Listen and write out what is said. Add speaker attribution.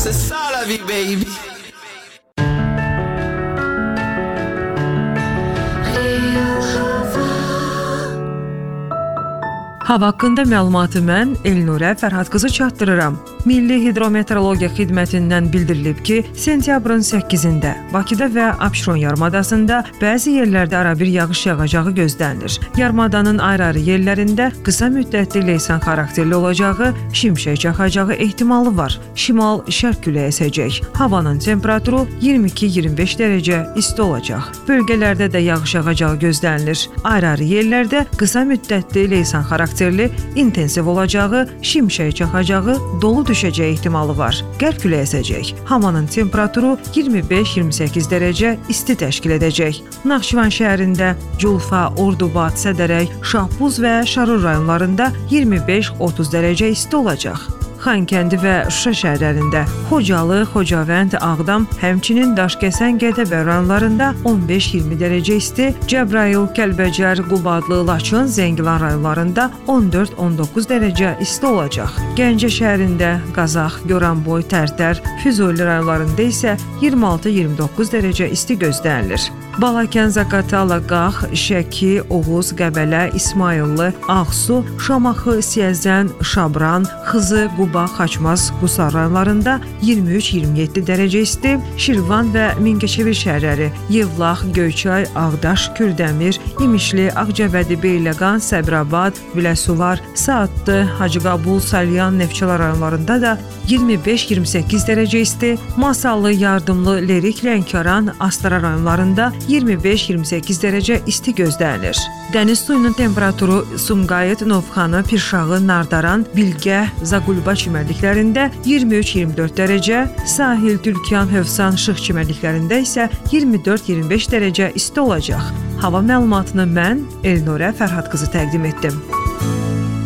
Speaker 1: c'est ça la vie, baby.
Speaker 2: Hava haqqında məlumatı mən Elnurə Fərhad qızı çatdırıram. Milli Hidrometeorologiya Xidmətindən bildirilib ki, sentyabrın 8-də Bakıda və Abşeron yarımadasında bəzi yerlərdə arabir yağış yağacağı gözlənilir. Yarımadanın ayrı-ayrı yerlərində qısa müddətli leysan xarakterli olacağı, şimşək çaxacağı ehtimalı var. Şimal-şərq küləyi əsəcək. Havanın temperaturu 22-25 dərəcə isti olacaq. Bölgələrdə də yağış yağacağı gözlənilir. Ayrı-ayrı yerlərdə qısa müddətli leysan xarakterli, intensiv olacağı, şimşək çaxacağı, dolu düşəcəyi ehtimalı var. Qərb küləyi əsəcək. Havanın temperaturu 25-28 dərəcə isti təşkil edəcək. Naxçıvan şəhərində Culfa, Ordubad, Sədərək, Şahbuz və Şarur rayonlarında 25-30 dərəcə isti olacaq. Xankəndi və Şuşa şəhərlərində, Xocalı, Xocavənd, Ağdam, həmçinin Daşkəsən, Gədəbəy rayonlarında 15-20 dərəcə isti, Cəbrayıl, Kəlbəcər, Qubadlı, Laçın, Zəngilan rayonlarında 14-19 dərəcə isti olacaq. Gəncə şəhərində, Qazax, Goranboy, Tərtər, Füzuli rayonlarında isə 26-29 dərəcə isti gözlənilir. Balakən, Zaqatala, Qax, Şəki, Oğuz, Qəbələ, İsmayıllı, Ağsu, Şamaxı, Siyəzən, Şabran, Xızı, Quba, Xaçmaz, Qusar rayonlarında 23-27 dərəcə isti, Şirvan və Mingəçevir şəhərləri, Yevlax, Göyçay, Ağdaş, Kürdəmir, İmişli, Ağcabədi, Beyləqan, Səbrabad, Biləsuvar, Saatlı, Hacıqabul, Salyan, Neftçala rayonlarında da 25-28 dərəcə isti, Masallı, Yardımlı, Lerik, Lənkəran, Astara rayonlarında 25-28 dərəcə isti gözlənilir. Dəniz suyunun temperaturu Sumqayıt, Novxanı, Pirşağı, Nardaran, Bilgə, Zaqulba çimərliklərində 23-24 dərəcə, Sahil, Türkan, Hövsan, Şıx çimərliklərində isə 24-25 dərəcə isti olacaq. Hava məlumatını mən Elnurə Fərhad qızı təqdim etdim.